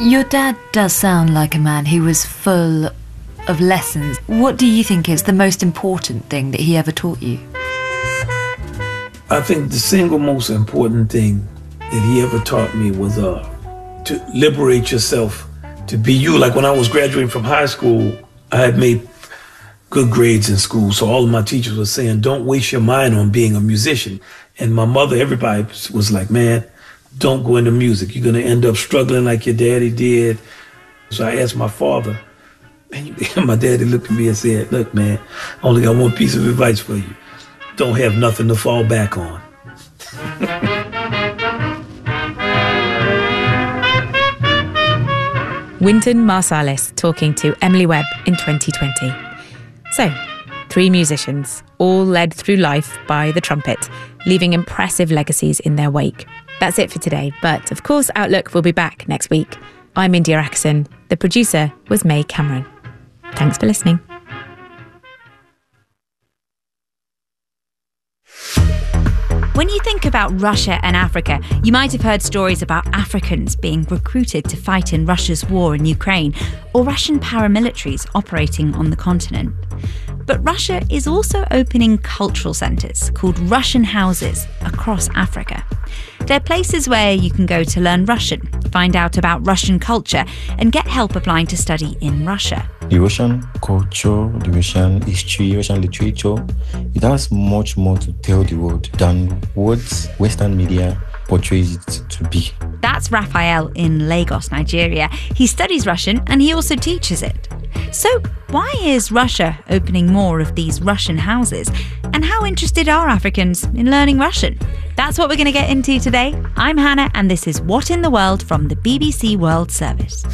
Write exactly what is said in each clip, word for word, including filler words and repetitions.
Your dad does sound like a man who was full of lessons. What do you think is the most important thing that he ever taught you? I think the single most important thing that he ever taught me was uh, to liberate yourself, to be you. Like when I was graduating from high school, I had made good grades in school, so all of my teachers were saying, don't waste your mind on being a musician. And my mother, everybody was like, man, don't go into music. You're going to end up struggling like your daddy did. So I asked my father, and my daddy looked at me and said, look, man, I only got one piece of advice for you. Don't have nothing to fall back on. Wynton Marsalis talking to Emily Webb in twenty twenty. So, three musicians, all led through life by the trumpet, leaving impressive legacies in their wake. That's it for today, but of course Outlook will be back next week. I'm India Axon. The producer was May Cameron. Thanks for listening. When you think about Russia and Africa, you might have heard stories about Africans being recruited to fight in Russia's war in Ukraine, or Russian paramilitaries operating on the continent. But Russia is also opening cultural centres called Russian houses across Africa. They're places where you can go to learn Russian, find out about Russian culture, and get help applying to study in Russia. The Russian culture, the Russian history, Russian literature, it has much more to tell the world than what Western media portrays it to be. That's Raphael in Lagos, Nigeria. He studies Russian and he also teaches it. So why is Russia opening more of these Russian houses? And how interested are Africans in learning Russian? That's what we're going to get into today. I'm Hannah and this is What in the World from the B B C World Service.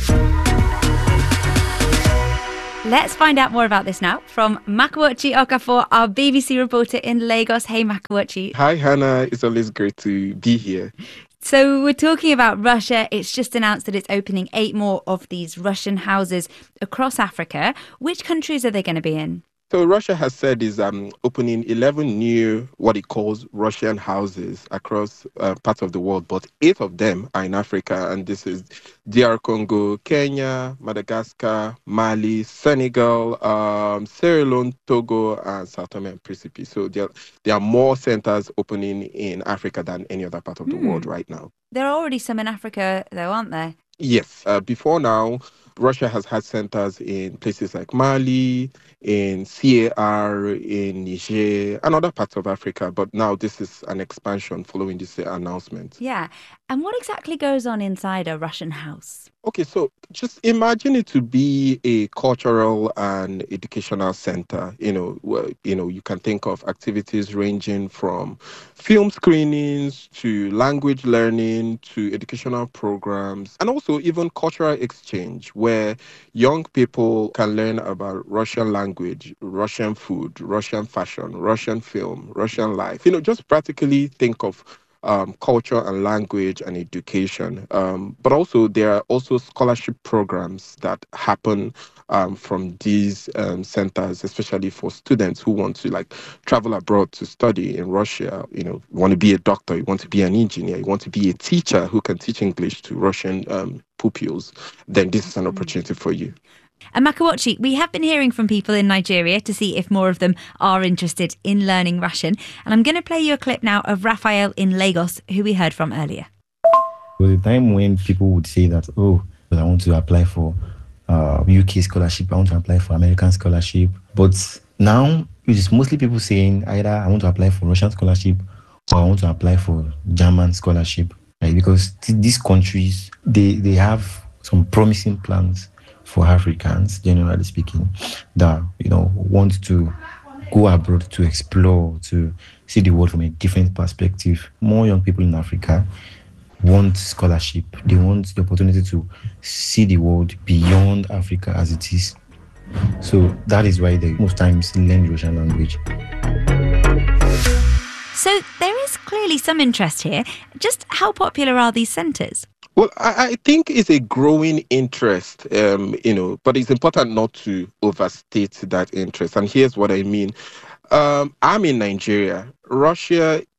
Let's find out more about this now from Makuochi Okafor, our B B C reporter in Lagos. Hey, Makuochi. Hi, Hannah. It's always great to be here. So we're talking about Russia. It's just announced that it's opening eight more of these Russian houses across Africa. Which countries are they going to be in? So Russia has said is um, opening eleven new, what it calls Russian houses across uh, parts of the world, but eight of them are in Africa, and this is D R Congo, Kenya, Madagascar, Mali, Senegal, um, Sierra Leone, Togo, and Sao Tome and Principe. So there, there are more centers opening in Africa than any other part of the hmm. world right now. There are already some in Africa, though, aren't there? Yes. Uh, before now, Russia has had centers in places like Mali, in C A R, in Niger, and other parts of Africa. But now this is an expansion following this announcement. Yeah. And what exactly goes on inside a Russian house? Okay, so just imagine it to be a cultural and educational center. You know, where, you know, you can think of activities ranging from film screenings to language learning to educational programs, and also even cultural exchange, where young people can learn about Russian language, Russian food, Russian fashion, Russian film, Russian life. You know, just practically think of Um, culture and language and education. Um, but also there are also scholarship programs that happen um, from these um, centers, especially for students who want to like travel abroad to study in Russia. You know, you want to be a doctor, you want to be an engineer, you want to be a teacher who can teach English to Russian um, pupils, then this is an opportunity for you. And Makuochi, we have been hearing from people in Nigeria to see if more of them are interested in learning Russian. And I'm going to play you a clip now of Raphael in Lagos, who we heard from earlier. There was a time when people would say that, oh, I want to apply for uh, U K scholarship, I want to apply for American scholarship. But now it's mostly people saying either I want to apply for Russian scholarship or I want to apply for German scholarship. Right? Because th- these countries, they, they have some promising plans for Africans, generally speaking, that, you know, want to go abroad to explore, to see the world from a different perspective. More young people in Africa want scholarship. They want the opportunity to see the world beyond Africa as it is. So that is why they most times learn the Russian language. So there is clearly some interest here. Just how popular are these centres? Well, I, I think it's a growing interest, um, you know, but it's important not to overstate that interest. And here's what I mean. Um, I'm in Nigeria. Russia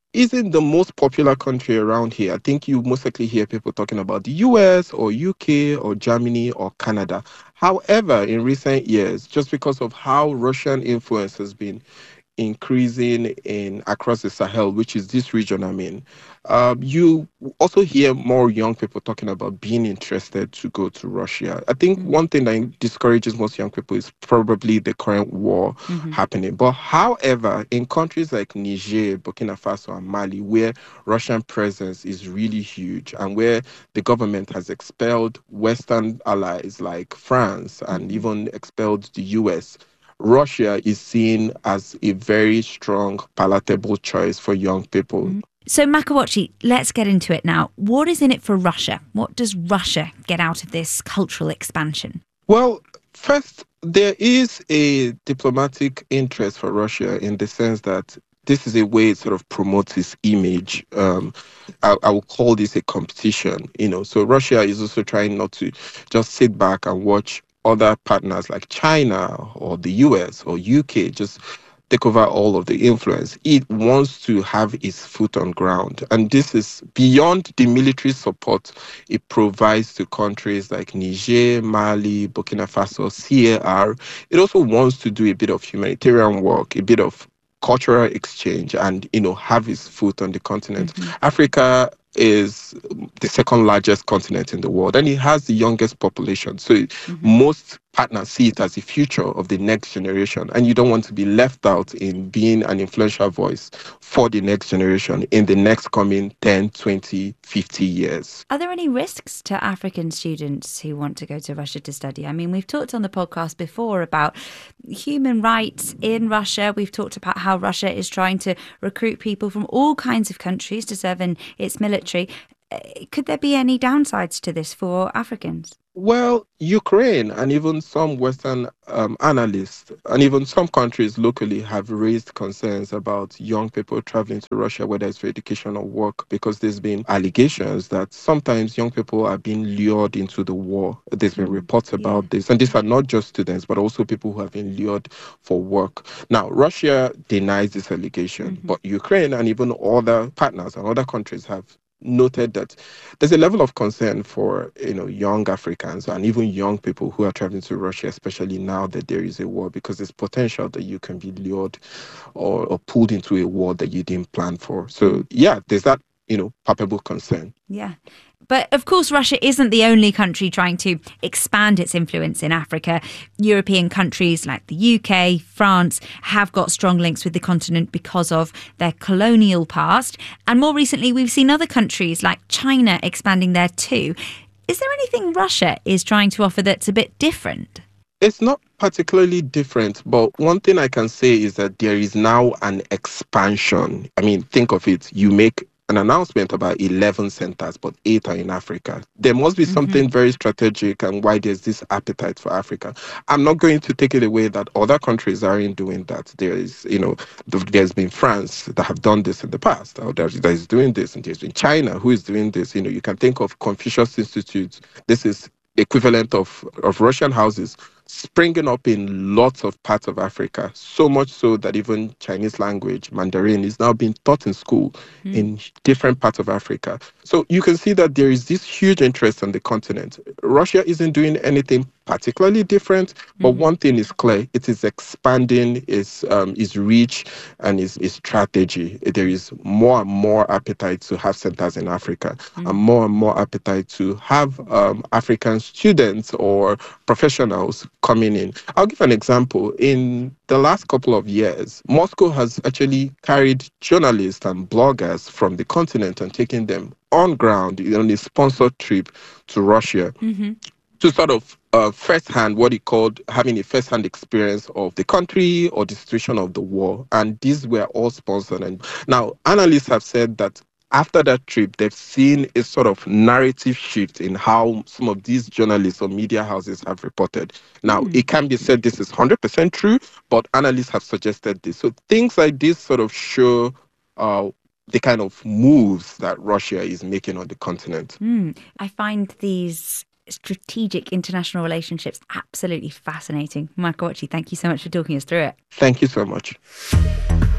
isn't the most popular country around here. I think you most likely hear people talking about the U S or U K or Germany or Canada. However, in recent years, just because of how Russian influence has been increasing in across the Sahel, which is this region I'm in, um, you also hear more young people talking about being interested to go to Russia. I think mm-hmm. one thing that discourages most young people is probably the current war mm-hmm. happening. But however, in countries like Niger, Burkina Faso, and Mali, where Russian presence is really huge and where the government has expelled Western allies like France and mm-hmm. even expelled the U S, Russia is seen as a very strong, palatable choice for young people. Mm-hmm. So, Makowachi, let's get into it now. What is in it for Russia? What does Russia get out of this cultural expansion? Well, first, there is a diplomatic interest for Russia in the sense that this is a way it sort of promotes its image. Um, I, I would call this a competition, you know. So Russia is also trying not to just sit back and watch other partners like China or the U S or U K just take over all of the influence. It wants to have its foot on ground. And this is beyond the military support it provides to countries like Niger, Mali, Burkina Faso, C A R. It also wants to do a bit of humanitarian work, a bit of cultural exchange, and, you know, have its foot on the continent. Mm-hmm. Africa is the second largest continent in the world, and it has the youngest population. So mm-hmm. most partners see it as the future of the next generation, and you don't want to be left out in being an influential voice for the next generation in the next coming ten, twenty, fifty years. Are there any risks to African students who want to go to Russia to study? I mean, we've talked on the podcast before about human rights in Russia. We've talked about how Russia is trying to recruit people from all kinds of countries to serve in its military. Could there be any downsides to this for Africans? Well, Ukraine and even some Western um, analysts and even some countries locally have raised concerns about young people traveling to Russia, whether it's for education or work, because there's been allegations that sometimes young people are being lured into the war. There's been reports about yeah. this. And these are not just students, but also people who have been lured for work. Now, Russia denies this allegation, mm-hmm. but Ukraine and even other partners and other countries have noted that there's a level of concern for, you know, young Africans and even young people who are traveling to Russia, especially now that there is a war, because there's potential that you can be lured or, or pulled into a war that you didn't plan for. So, yeah, there's that, you know, palpable concern. Yeah. But of course, Russia isn't the only country trying to expand its influence in Africa. European countries like the U K, France have got strong links with the continent because of their colonial past. And more recently, we've seen other countries like China expanding there too. Is there anything Russia is trying to offer that's a bit different? It's not particularly different, but one thing I can say is that there is now an expansion. I mean, think of it. You make an announcement about eleven centers, but eight are in Africa. There must be mm-hmm. something very strategic and why there's this appetite for Africa. I'm not going to take it away that other countries aren't doing that. There is, you know, there's been France that have done this in the past, or that is doing this, and there's been China who is doing this. You know, you can think of Confucius Institute. This is equivalent of, of Russian houses springing up in lots of parts of Africa, so much so that even Chinese language, Mandarin, is now being taught in school mm. in different parts of Africa. So you can see that there is this huge interest on the continent. Russia isn't doing anything particularly different, but mm-hmm. one thing is clear: it is expanding its um, its reach and its, its strategy. There is more and more appetite to have centers in Africa, mm-hmm. and more and more appetite to have um, African students or professionals coming in. I'll give an example. In the last couple of years, Moscow has actually carried journalists and bloggers from the continent and taken them on ground on a sponsored trip to Russia. Mm-hmm. to sort of uh, first-hand, what he called having a first-hand experience of the country or the situation of the war. And these were all sponsored. And now, analysts have said that after that trip, they've seen a sort of narrative shift in how some of these journalists or media houses have reported. Now, mm. it can be said this is one hundred percent true, but analysts have suggested this. So things like this sort of show uh, the kind of moves that Russia is making on the continent. Mm. I find these strategic international relationships absolutely fascinating. Makowachi, thank you so much for talking us through it. Thank you so much.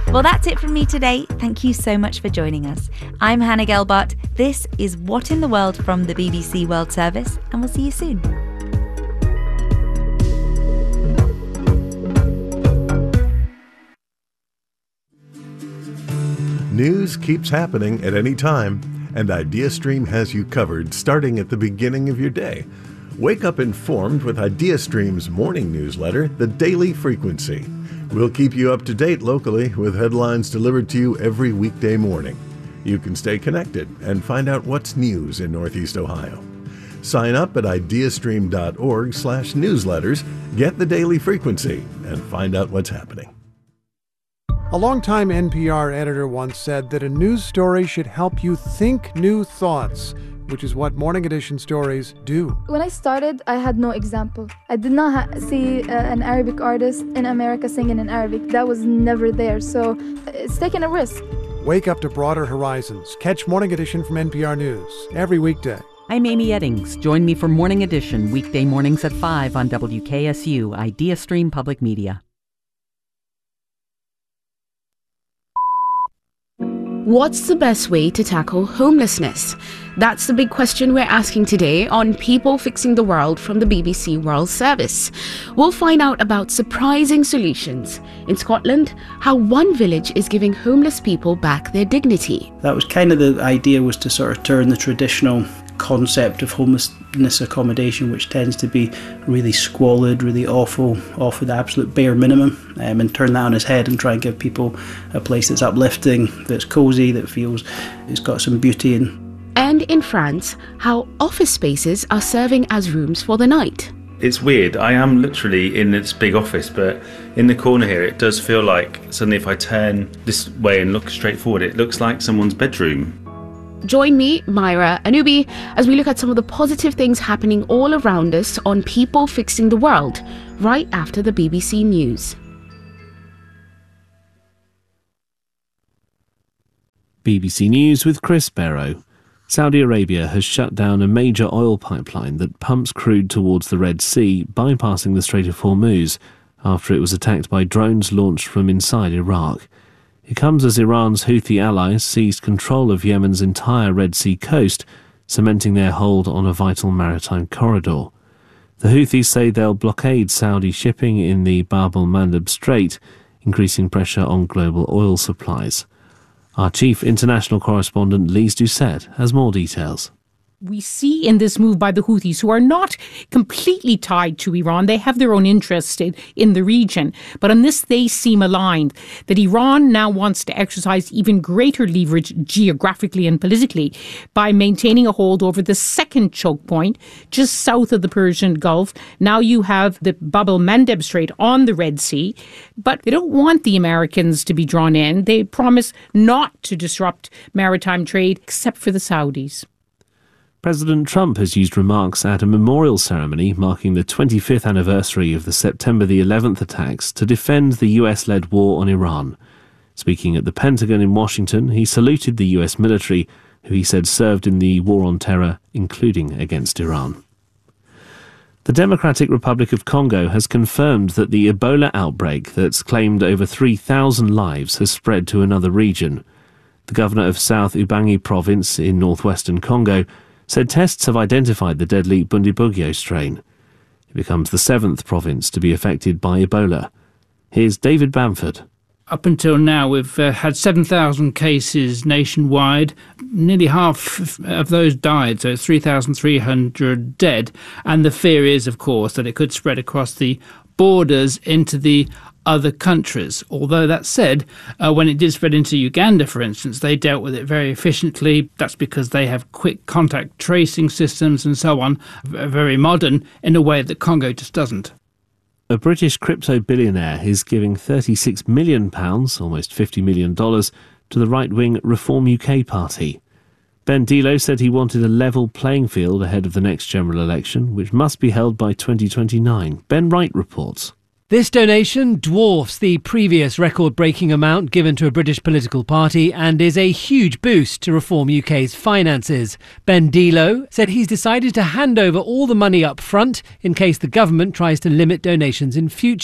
Well, that's it from me today. Thank you so much for joining us. I'm Hannah Gelbart. This is What in the World from the B B C World Service, and we'll see you soon. News keeps happening at any time, and IdeaStream has you covered starting at the beginning of your day. Wake up informed with IdeaStream's morning newsletter, The Daily Frequency. We'll keep you up to date locally with headlines delivered to you every weekday morning. You can stay connected and find out what's news in Northeast Ohio. Sign up at ideastream.org slash newsletters, get The Daily Frequency, and find out what's happening. A longtime N P R editor once said that a news story should help you think new thoughts, which is what Morning Edition stories do. When I started, I had no example. I did not ha- see uh, an Arabic artist in America singing in Arabic. That was never there, so it's taking a risk. Wake up to broader horizons. Catch Morning Edition from N P R News every weekday. I'm Amy Eddings. Join me for Morning Edition, weekday mornings at five on W K S U, IdeaStream Public Media. What's the best way to tackle homelessness? That's the big question we're asking today on People Fixing the World from the B B C World Service. We'll find out about surprising solutions. In Scotland, how one village is giving homeless people back their dignity. That was kind of the idea, was to sort of turn the traditional concept of homelessness accommodation, which tends to be really squalid, really awful, off with the absolute bare minimum, um, and turn that on its head and try and give people a place that's uplifting, that's cosy, that feels it's got some beauty in. And in France, how office spaces are serving as rooms for the night. It's weird. I am literally in this big office, but in the corner here, it does feel like suddenly if I turn this way and look straight forward, it looks like someone's bedroom. Join me, Myra Anubi, as we look at some of the positive things happening all around us on People Fixing the World, right after the B B C News. B B C News with Chris Barrow. Saudi Arabia has shut down a major oil pipeline that pumps crude towards the Red Sea, bypassing the Strait of Hormuz, after it was attacked by drones launched from inside Iraq. It comes as Iran's Houthi allies seized control of Yemen's entire Red Sea coast, cementing their hold on a vital maritime corridor. The Houthis say they'll blockade Saudi shipping in the Bab el-Mandeb Strait, increasing pressure on global oil supplies. Our chief international correspondent, Lise Doucette, has more details. We see in this move by the Houthis, who are not completely tied to Iran, they have their own interest in, in the region, but on this they seem aligned, that Iran now wants to exercise even greater leverage geographically and politically by maintaining a hold over the second choke point just south of the Persian Gulf. Now you have the Bab el-Mandeb Strait on the Red Sea, but they don't want the Americans to be drawn in. They promise not to disrupt maritime trade except for the Saudis. President Trump has used remarks at a memorial ceremony marking the twenty-fifth anniversary of the September the eleventh attacks to defend the U S-led war on Iran. Speaking at the Pentagon in Washington, he saluted the U S military, who he said served in the war on terror, including against Iran. The Democratic Republic of Congo has confirmed that the Ebola outbreak that's claimed over three thousand lives has spread to another region. The governor of South Ubangi province in northwestern Congo said tests have identified the deadly Bundibugyo strain. It becomes the seventh province to be affected by Ebola. Here's David Bamford. Up until now, we've uh, had seven thousand cases nationwide. Nearly half of those died, so it's three thousand three hundred dead. And the fear is, of course, that it could spread across the borders into the other countries. Although that said, uh, when it did spread into Uganda, for instance, they dealt with it very efficiently. That's because they have quick contact tracing systems and so on, very modern, in a way that Congo just doesn't. A British crypto billionaire is giving thirty-six million pounds, almost fifty million dollars, to the right-wing Reform U K party. Ben Dilo said he wanted a level playing field ahead of the next general election, which must be held by twenty twenty-nine. Ben Wright reports. This donation dwarfs the previous record-breaking amount given to a British political party and is a huge boost to Reform U K's finances. Ben Dilo said he's decided to hand over all the money up front in case the government tries to limit donations in future.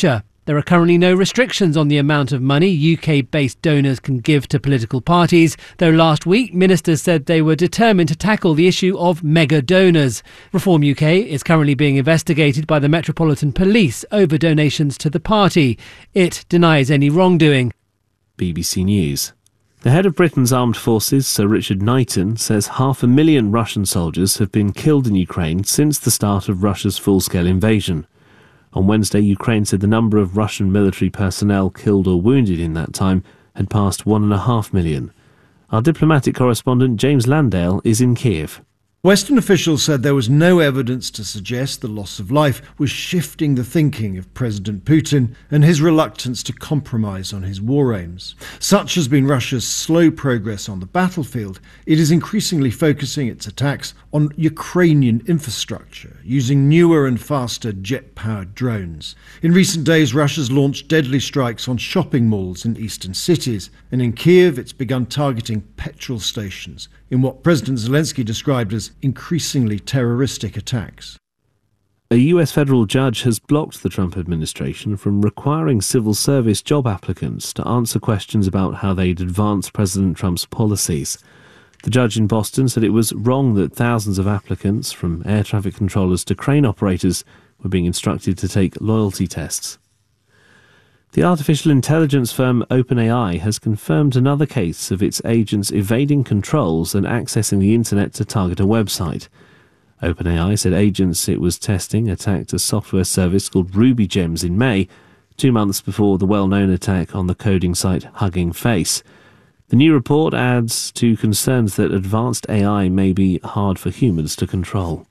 There are currently no restrictions on the amount of money U K-based donors can give to political parties, though last week ministers said they were determined to tackle the issue of mega donors. Reform U K is currently being investigated by the Metropolitan Police over donations to the party. It denies any wrongdoing. B B C News. The head of Britain's armed forces, Sir Richard Knighton, says half a million Russian soldiers have been killed in Ukraine since the start of Russia's full-scale invasion. On Wednesday, Ukraine said the number of Russian military personnel killed or wounded in that time had passed one and a half million. Our diplomatic correspondent James Landale is in Kiev. Western officials said there was no evidence to suggest the loss of life was shifting the thinking of President Putin and his reluctance to compromise on his war aims. Such has been Russia's slow progress on the battlefield. It is increasingly focusing its attacks on Ukrainian infrastructure, using newer and faster jet-powered drones. In recent days, Russia's launched deadly strikes on shopping malls in eastern cities, and in Kiev it's begun targeting petrol stations in what President Zelensky described as increasingly terroristic attacks. A U S federal judge has blocked the Trump administration from requiring civil service job applicants to answer questions about how they'd advance President Trump's policies. The judge in Boston said it was wrong that thousands of applicants, from air traffic controllers to crane operators, were being instructed to take loyalty tests. The artificial intelligence firm OpenAI has confirmed another case of its agents evading controls and accessing the internet to target a website. OpenAI said agents it was testing attacked a software service called RubyGems in May, two months before the well-known attack on the coding site Hugging Face. The new report adds to concerns that advanced A I may be hard for humans to control.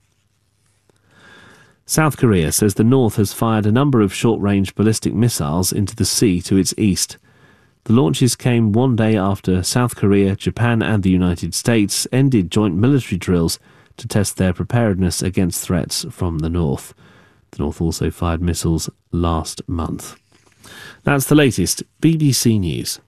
South Korea says the North has fired a number of short-range ballistic missiles into the sea to its east. The launches came one day after South Korea, Japan and the United States ended joint military drills to test their preparedness against threats from the North. The North also fired missiles last month. That's the latest B B C News.